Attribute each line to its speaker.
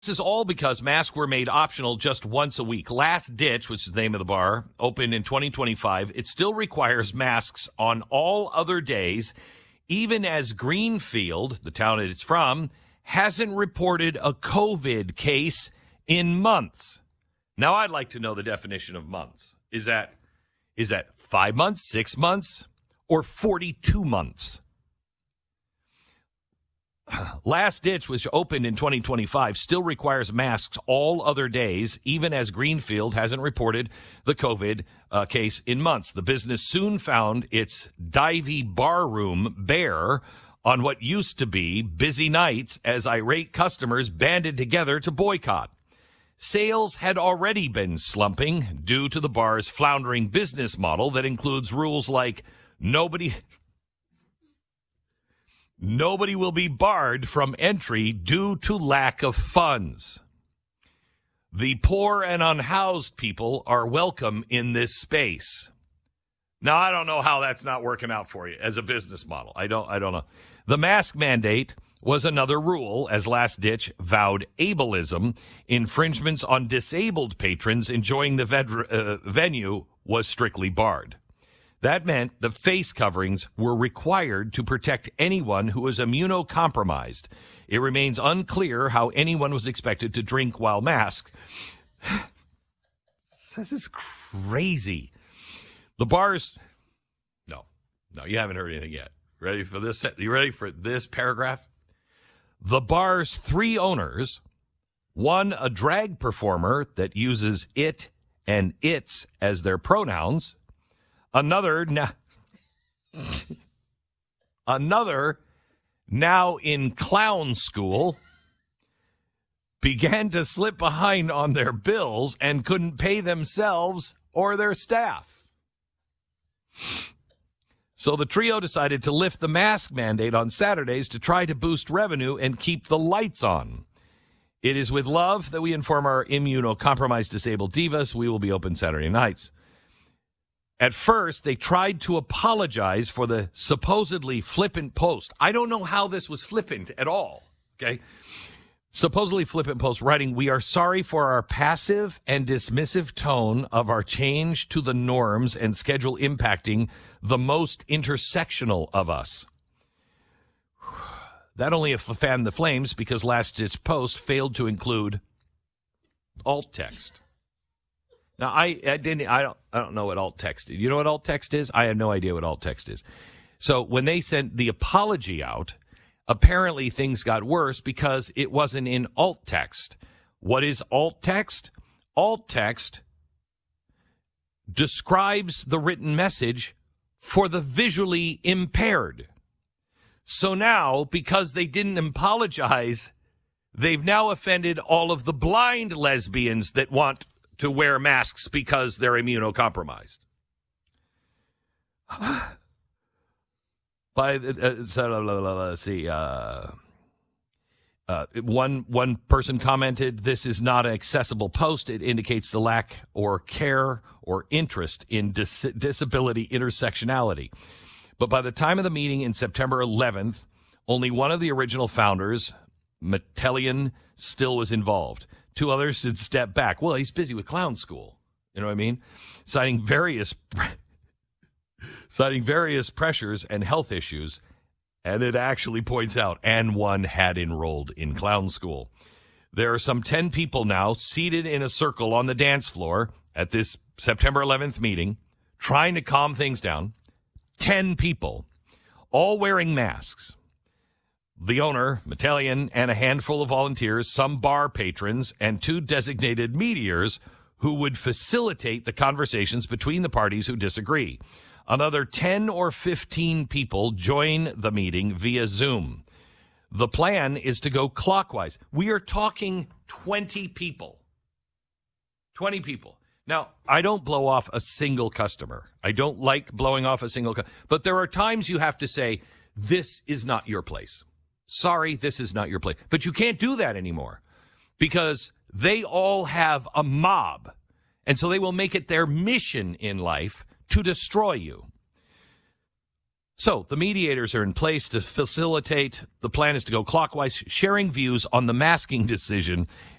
Speaker 1: This is all because masks were made optional just once a week. Last Ditch, which is the name of the bar, opened in 2025. It still requires masks on all other days, even as Greenfield, the town it's from, hasn't reported a COVID case in months. Now, I'd like to know the definition of months. Is that 5 months, 6 months, or 42 months? Last Ditch, which opened in 2025, still requires masks all other days, even as Greenfield hasn't reported the COVID case in months. The business soon found its divey bar room bare on what used to be busy nights as irate customers banded together to boycott. Sales had already been slumping due to the bar's floundering business model that includes rules like nobody will be barred from entry due to lack of funds. The poor and unhoused people are welcome in this space. Now, I don't know how that's not working out for you as a business model. I don't know. The mask mandate was another rule, as Last Ditch vowed ableism. Infringements on disabled patrons enjoying the venue was strictly barred. That meant the face coverings were required to protect anyone who was immunocompromised. It remains unclear how anyone was expected to drink while masked. This is crazy. The bars... No, you haven't heard anything yet. Ready for this? You ready for this paragraph? The bar's 3 owners, one a drag performer that uses it and its as their pronouns, Another now in clown school, began to slip behind on their bills and couldn't pay themselves or their staff. So the trio decided to lift the mask mandate on Saturdays to try to boost revenue and keep the lights on. It is with love that we inform our immunocompromised disabled divas we will be open Saturday nights. At first, they tried to apologize for the supposedly flippant post. I don't know how this was flippant at all, okay? Supposedly flippant post writing, "We are sorry for our passive and dismissive tone of our change to the norms and schedule impacting the most intersectional of us." That only fanned the flames because last ditch post failed to include alt text. Now, I don't know what alt text is. You know what alt text is? I have no idea what alt text is. So when they sent the apology out, apparently things got worse because it wasn't in alt text. What is alt text? Alt text describes the written message for the visually impaired. So now, because they didn't apologize, they've now offended all of the blind lesbians that want to wear masks because they're immunocompromised. One person commented, "This is not an accessible post. It indicates the lack or care or interest in disability intersectionality." But by the time of the meeting in September 11th, only one of the original founders, Metellian, still was involved. 2 others had stepped back. Well, he's busy with clown school. You know what I mean? Citing various pressures and health issues. And it actually points out, and one had enrolled in clown school. There are some 10 people now seated in a circle on the dance floor at this September 11th meeting, trying to calm things down. 10 people, all wearing masks. The owner, Metellian, and a handful of volunteers, some bar patrons, and 2 designated mediators who would facilitate the conversations between the parties who disagree. Another 10 or 15 people join the meeting via Zoom. The plan is to go clockwise. We are talking 20 people. 20 people. Now, I don't blow off a single customer. I don't like blowing off a single customer. But there are times you have to say, this is not your place. Sorry, this is not your place. But you can't do that anymore because they all have a mob. And so they will make it their mission in life to destroy you. So the mediators are in place to facilitate. The plan is to go clockwise, sharing views on the masking decision